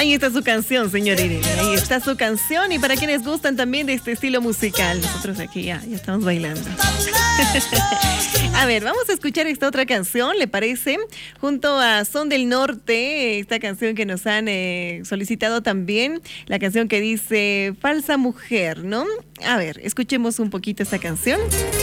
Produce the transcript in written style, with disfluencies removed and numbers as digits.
Ahí está su canción, señor Irene. Ahí está su canción. Y para quienes gustan también de este estilo musical, nosotros aquí ya estamos bailando. A ver, vamos a escuchar esta otra canción, ¿le parece? Junto a Son del Norte, esta canción que nos han solicitado también, la canción que dice Falsa Mujer, ¿no? A ver, escuchemos un poquito esta canción.